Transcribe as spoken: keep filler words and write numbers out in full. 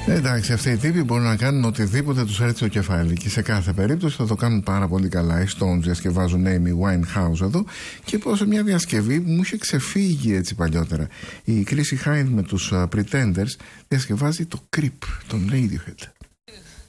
Εντάξει, αυτοί οι τύποι μπορούν να κάνουν οτιδήποτε τους έρθει στο κεφάλι και σε κάθε περίπτωση θα το κάνουν πάρα πολύ καλά. Οι Stones διασκευάζουν Amy Winehouse εδώ και πω σε μια διασκευή που μου είχε ξεφύγει έτσι παλιότερα. Η Chrissy Hynde με τους uh, Pretenders διασκευάζει το Creep, τον Radiohead.